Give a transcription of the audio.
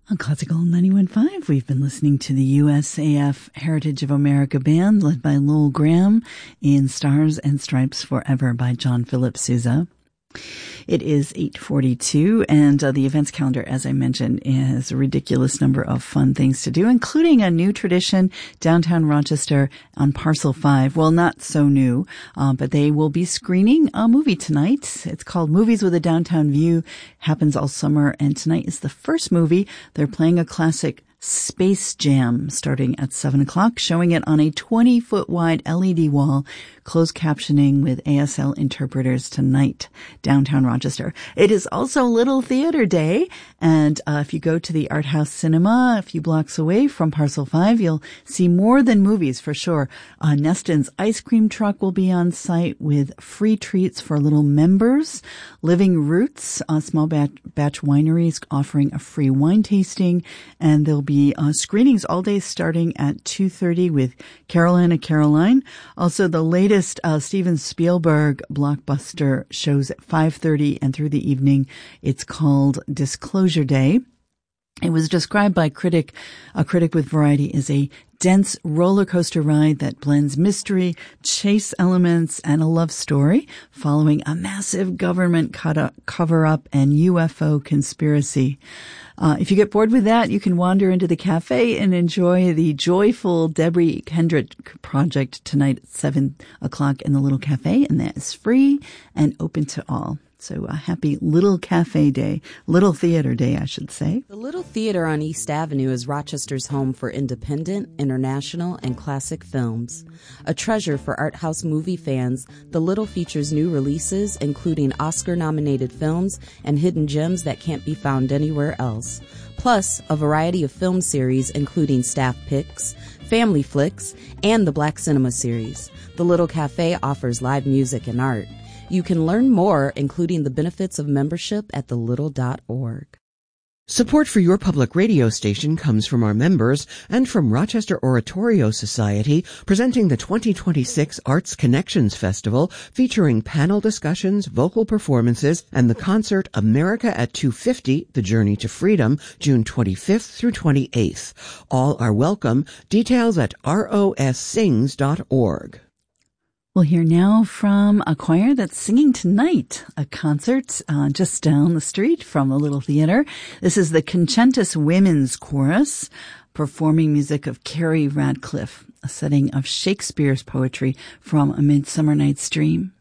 On Classical 91.5, we've been listening to the USAF Heritage of America Band led by Lowell Graham in Stars and Stripes Forever by John Philip Sousa. It is 8:42, and the events calendar, as I mentioned, has a ridiculous number of fun things to do, including a new tradition, downtown Rochester on Parcel 5. Well, not so new, but they will be screening a movie tonight. It's called Movies with a Downtown View. Happens all summer, and tonight is the first movie. They're playing a classic, Space Jam, starting at 7 o'clock, showing it on a 20-foot wide LED wall, closed captioning with ASL interpreters tonight, downtown Rochester. It is also Little Theater Day, and if you go to the Art House Cinema a few blocks away from Parcel 5, you'll see more than movies for sure. Neston's ice cream truck will be on site with free treats for little members. Living Roots, small batch wineries offering a free wine tasting, and there'll be screenings all day starting at 2:30 with Carolina Caroline. Also, the latest Steven Spielberg blockbuster shows at 5:30 and through the evening. It's called Disclosure Day. It was described by a critic with Variety as a dense roller coaster ride that blends mystery, chase elements, and a love story following a massive government cover-up and UFO conspiracy. If you get bored with that, you can wander into the cafe and enjoy the joyful Debbie Kendrick project tonight at 7 o'clock in the Little Cafe, and that is free and open to all. So a happy Little Cafe Day, Little Theater Day, I should say. The Little Theater on East Avenue is Rochester's home for independent, international, and classic films. A treasure for art house movie fans, The Little features new releases, including Oscar-nominated films and hidden gems that can't be found anywhere else. Plus, a variety of film series, including staff picks, family flicks, and the Black Cinema series. The Little Cafe offers live music and art. You can learn more, including the benefits of membership at thelittle.org. Support for your public radio station comes from our members and from Rochester Oratorio Society, presenting the 2026 Arts Connections Festival, featuring panel discussions, vocal performances, and the concert America at 250, The Journey to Freedom, June 25th through 28th. All are welcome. Details at rossings.org. We'll hear now from a choir that's singing tonight, a concert just down the street from the Little Theater. This is the Concentus Women's Chorus, performing music of Carrie Radcliffe, a setting of Shakespeare's poetry from A Midsummer Night's Dream.